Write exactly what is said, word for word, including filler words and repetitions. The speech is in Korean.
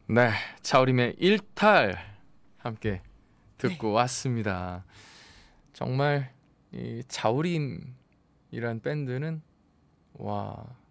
네, 차우림의 일탈 함께 듣고 네. 왔습니다. 정말 이 차우림이란 밴드는 와